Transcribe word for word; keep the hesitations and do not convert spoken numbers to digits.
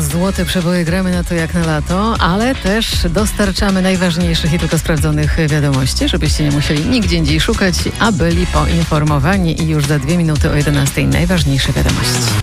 złote przeboje, gramy na to jak na lato, ale też dostarczamy najważniejszych i tylko sprawdzonych wiadomości, żebyście nie musieli nigdzie indziej szukać, a byli poinformowani. I już za dwie minuty o jedenastej najważniejsze wiadomości.